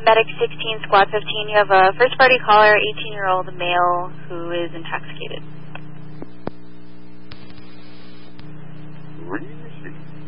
Medic 16, Squad 15. You have a first-party caller, 18-year-old male who is intoxicated. Received.